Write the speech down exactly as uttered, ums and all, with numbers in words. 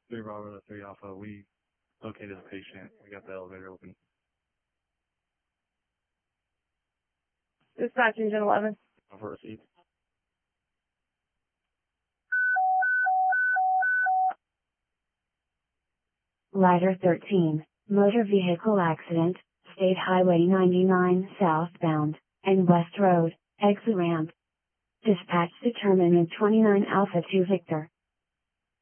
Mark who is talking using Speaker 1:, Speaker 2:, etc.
Speaker 1: three Bravo to three Alpha. We located the patient. We got the elevator open.
Speaker 2: Dispatch Engine eleven.
Speaker 1: Over receipt.
Speaker 3: Rider thirteen, motor vehicle accident, State Highway ninety-nine southbound, and West Road, exit ramp. Dispatch determinant twenty-nine Alpha two Victor.